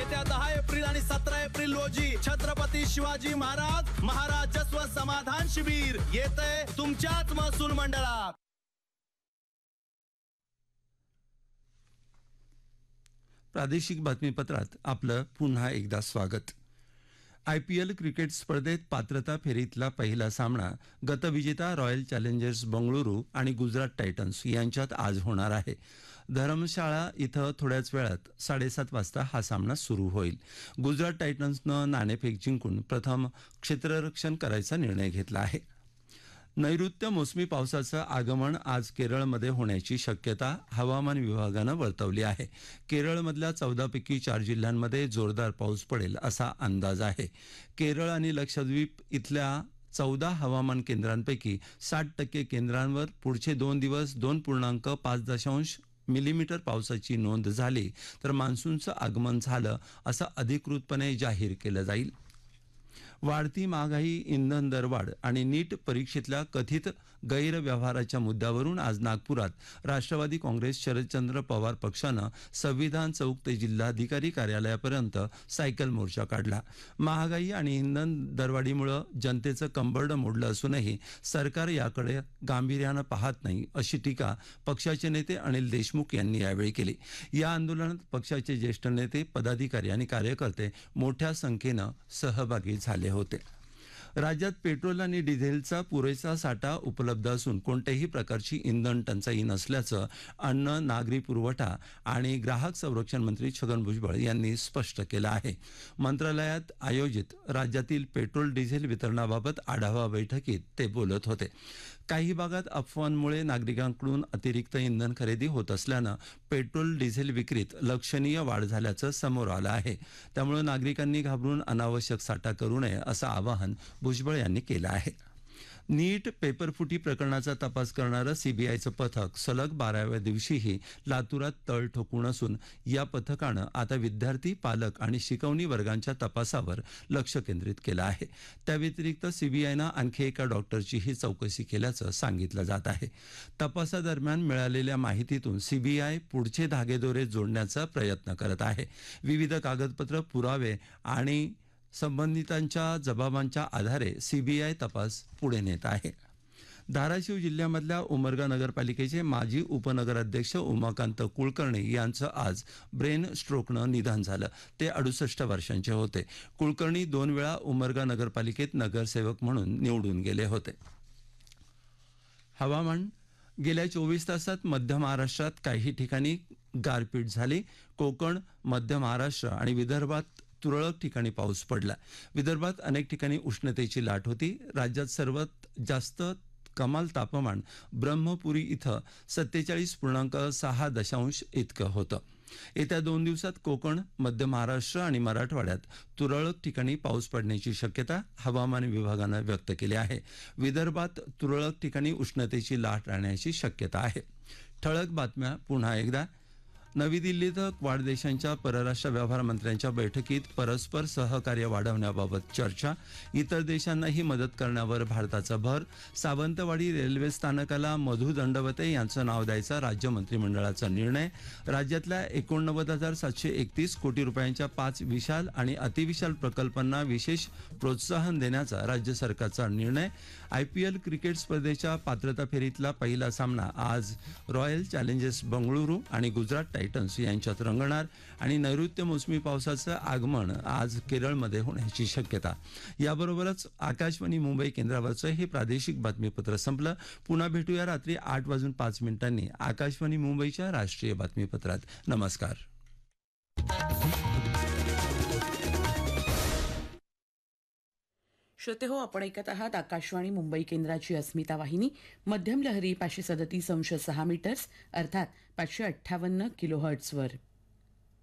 येत्या 10 एप्रिल आणि 17 एप्रिल रोजी छत्रपती शिवाजी महाराज महाराजस्व समाधान शिबिर येतंय तुमच्याच महसूल मंडळात. प्रादेशिक बातमीपत्रात आपलं पुन्हा एकदा स्वागत. IPL क्रिकेट स्पर्धेत पात्रता फेरीतला पहिला सामना गतविजेता रॉयल चॅलेंजर्स बंगळुरू आणि गुजरात टायटन्स यांच्यात आज होणार आहे. धर्मशाळा इथं थोड्याच वेळात 7:30 वाजता हा सामना सुरू होईल. गुजरात टायटन्सनं नाणेफेक जिंकून प्रथम क्षेत्ररक्षण करायचा निर्णय घेतला आहे. नैऋत्य मोसमी पावसाचं आगमन आज केरळमध्ये होण्याची शक्यता हवामान विभागानं वर्तवली आहे. केरळमधल्या 14 पैकी 4 जिल्ह्यांमध्ये जोरदार पाऊस पडेल असा अंदाज आहे. केरळ आणि लक्षद्वीप इथल्या 14 हवामान केंद्रांपैकी 60% केंद्रांवर पुढचे 2 दिवस 2.5 मिलीमीटर पावसाची नोंद झाली तर मान्सूनचं आगमन झालं असं अधिकृतपणे जाहीर केलं जाईल. वाढती महागाई, इंधन दरवाढ आणि नीट परीक्षेतल्या कथित गैरव्यवहाराच्या मुद्द्यावरून आज नागपुरात राष्ट्रवादी काँग्रेस शरदचंद्र पवार पक्षानं संविधान चौक ते जिल्हाधिकारी कार्यालयापर्यंत सायकल मोर्चा काढला. महागाई आणि इंधन दरवाढीमुळे जनतेचं कंबरड मोडलं असूनही सरकार याकडे गांभीर्यानं पाहत नाही अशी टीका पक्षाचे नेते अनिल देशमुख यांनी यावेळी केली. या आंदोलनात पक्षाचे ज्येष्ठ नेते, पदाधिकारी आणि कार्यकर्ते मोठ्या संख्येनं सहभागी झाले होते. राज्यात पेट्रोल आणि डिझेलचा पुरेसा साठा उपलब्ध असून कोणत्याही प्रकारची इंधन टंचाई नसल्याचं अन्न, नागरी पुरवठा आणि ग्राहक संरक्षण मंत्री छगन भुजबळ यांनी स्पष्ट केलं आहे. मंत्रालयात आयोजित राज्यातील पेट्रोल डिझेल वितरणाबाबत आढावा बैठकीत ते बोलत होते. काही भागात अफवांमुळे नागरिकांकडून अतिरिक्त इंधन खरेदी होत असल्यानं पेट्रोल डिझेल विक्रीत लक्षणीय वाढ झाल्याचं समोर आलं आहे. त्यामुळे नागरिकांनी घाबरून अनावश्यक साठा करू नये असं आवाहन भुजबळ यांनी केलं आहे. नीट पेपरफुटी प्रकरणाचा तपास करणारं सीबीआयचं पथक सलग 12व्या दिवशीही लातूरात तळ ठोकून असून या पथकानं आता विद्यार्थी, पालक आणि शिकवणी वर्गांच्या तपासावर लक्ष केंद्रित केलं आहे. त्या व्यतिरिक्त सीबीआयनं आणखी एका डॉक्टरचीही चौकशी केल्याचं सांगितलं जात आहे. तपासादरम्यान मिळालेल्या माहितीतून सीबीआय पुढचे धागेदोरे जोडण्याचा प्रयत्न करत आहे. विविध कागदपत्र, पुरावे आणि संबंधितांच्या जबाबांच्या आधारे सीबीआय तपास पुढे नेत आहे. धाराशिव जिल्ह्यामधल्या उमरगा नगरपालिकेचे माजी उपनगराध्यक्ष उमाकांत कुलकर्णी यांचं आज ब्रेन स्ट्रोकनं निधन झालं. ते 68 वर्षांचे होते. कुलकर्णी 2 वेळा उमरगा नगरपालिकेत नगरसेवक म्हणून निवडून गेले होते. हवामान. गेल्या 24 तासात मध्य महाराष्ट्रात काही ठिकाणी गारपीट झाली. कोकण, मध्य महाराष्ट्र आणि विदर्भात तुरळक ठिकाणी पाऊस पडला. विदर्भात अनेक ठिकाणी उष्णतेची लाट होती. राज्यात सर्वात जास्त कमाल तापमान ब्रह्मपुरी इथं 47.6 इतकं होतं. येत्या 2 दिवसात कोकण, मध्य महाराष्ट्र आणि मराठवाड्यात तुरळक ठिकाणी पाऊस पडण्याची शक्यता हवामान विभागानं व्यक्त केली आहे. विदर्भात तुरळक ठिकाणी उष्णतेची लाट राहण्याची शक्यता आहे. ठळक बातम्या पुन्हा एकदा. नवी दिल्लीत क्वाड देशांच्या परराष्ट्र व्यवहार मंत्र्यांच्या बैठकीत परस्पर सहकार्य वाढवण्याबाबत चर्चा. इतर देशांनाही मदत करण्यावर भारताचा भर. सावंतवाडी रेल्वे स्थानकाला मधु दंडवते यांचं नाव द्यायचा राज्य मंत्रिमंडळाचा निर्णय. राज्यातल्या 89,731 कोटी रुपयांच्या 5 विशाल आणि अतिविशाल प्रकल्पांना विशेष प्रोत्साहन देण्याचा राज्य सरकारचा निर्णय. IPL क्रिकेट स्पर्धेच्या पात्रता फेरीतला पहिला सामना आज रॉयल चॅलेंजर्स बंगळुरू आणि गुजरात टायटन्स यांच्यात रंगणार. आणि नैऋत्य मोसमी पावसाचं आगमन आज केरळमध्ये होण्याची शक्यता. याबरोबरच आकाशवाणी मुंबई केंद्रावरचं हे प्रादेशिक बातमीपत्र संपलं. पुन्हा भेटूया रात्री 8:05 आकाशवाणी मुंबईच्या राष्ट्रीय बातमीपत्रात. नमस्कार. श्रोते हो, आपण ऐकत आहात आकाशवाणी मुंबई केंद्राची अस्मिता वाहिनी. मध्यम लहरी 537 अंश 6 मीटर्स अर्थात 558 किलोहर्ट्झवर.